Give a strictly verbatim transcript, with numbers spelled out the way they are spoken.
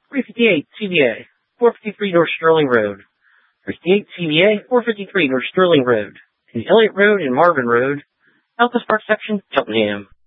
three fifty-eight C V A, four fifty-three North Sterling Road, three fifty-eight C V A, four fifty-three North Sterling Road, and Elliott Road and Marvin Road, Alpha Spark Section, Cheltenham.